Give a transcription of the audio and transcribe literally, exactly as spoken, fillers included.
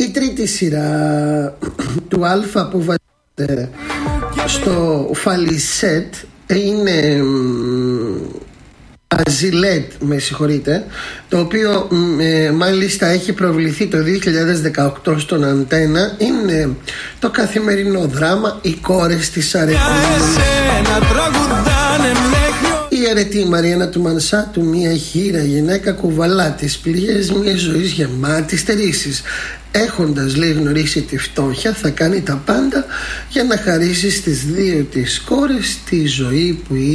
Η τρίτη σειρά του Αλφα που βάζεται στο Φαλισέτ είναι Αζιλέτ, με συγχωρείτε, το οποίο ε, μάλιστα έχει προβληθεί το δύο χιλιάδες δεκαοκτώ στον Αντένα. Είναι το καθημερινό δράμα «Οι κόρες της αρετής». Η αρετή Μαριάννα του Μανσάτου, μια χήρα γυναίκα, κουβαλά τις πληγές μιας ζωής γεμάτη στερήσεις. Έχοντας, λέει, γνωρίσει τη φτώχεια, θα κάνει τα πάντα για να χαρίσει στις δύο της κόρες τη ζωή που